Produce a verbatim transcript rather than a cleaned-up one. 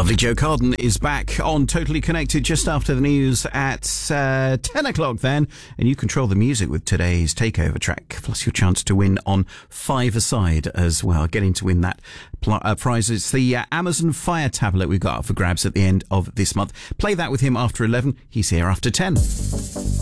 Lovely Joe Carden is back on Totally Connected just after the news at uh, ten o'clock then. And you control the music with today's takeover track, plus your chance to win on five-a-side as well. Getting to win that pl- uh, prize. It's the uh, Amazon Fire tablet we've got up for grabs at the end of this month. Play that with him after eleven. He's here after ten.